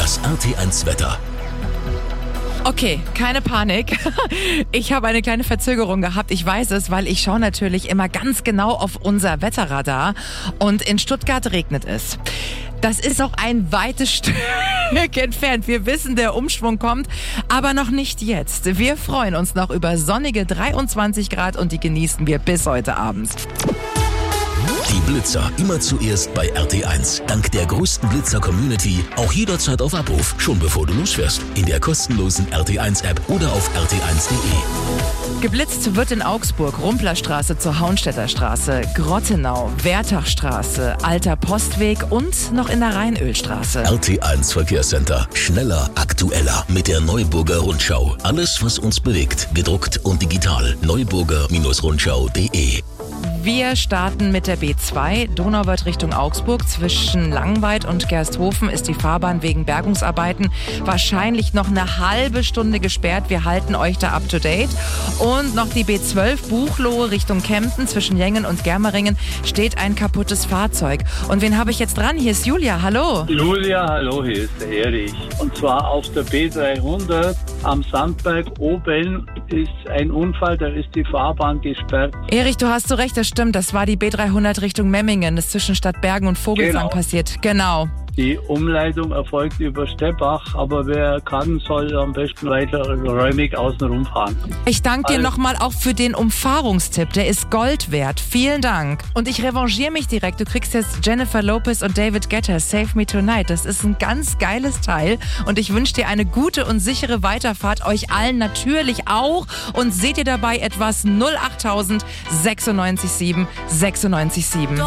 Das RT1 Wetter. Okay, keine Panik. Ich habe eine kleine Verzögerung gehabt. Ich weiß es, weil ich schaue natürlich immer ganz genau auf unser Wetterradar. Und in Stuttgart regnet es. Das ist noch ein weites Stück entfernt. Wir wissen, der Umschwung kommt, aber noch nicht jetzt. Wir freuen uns noch über sonnige 23 Grad und die genießen wir bis heute Abend. Die Blitzer immer zuerst bei RT1. Dank der größten Blitzer-Community auch jederzeit auf Abruf, schon bevor du losfährst. In der kostenlosen RT1-App oder auf rt1.de. Geblitzt wird in Augsburg Rumplerstraße zur Hauenstädter Straße, Grottenau, Wertachstraße, Alter Postweg und noch in der Rheinölstraße. RT1 Verkehrscenter. Schneller, aktueller mit der Neuburger Rundschau. Alles, was uns bewegt, gedruckt und digital. neuburger-rundschau.de. Wir starten mit der B2. Donauwörth Richtung Augsburg. Zwischen Langweid und Gersthofen ist die Fahrbahn wegen Bergungsarbeiten wahrscheinlich noch eine halbe Stunde gesperrt. Wir halten euch da up to date. Und noch die B12 Buchloe Richtung Kempten. Zwischen Jengen und Germeringen steht ein kaputtes Fahrzeug. Und wen habe ich jetzt dran? Hier ist Julia. Hallo. Julia, hallo, hier ist der Erich. Und zwar auf der B300 am Sandberg oben ist ein Unfall, da ist die Fahrbahn gesperrt. Erich, du hast so recht, das stimmt. Das war die B300 Richtung Memmingen. Das ist zwischen Stadtbergen und Vogelsang passiert. Genau. Die Umleitung erfolgt über Steppach, aber wer kann, soll am besten weiter räumig außenrum fahren. Ich danke dir nochmal auch für den Umfahrungstipp. Der ist Gold wert. Vielen Dank. Und ich revanchiere mich direkt. Du kriegst jetzt Jennifer Lopez und David Guetta, Save Me Tonight. Das ist ein ganz geiles Teil. Und ich wünsche dir eine gute und sichere Weiterfahrt. Euch allen natürlich auch. Und seht ihr dabei etwas 08000 96 7 96 7.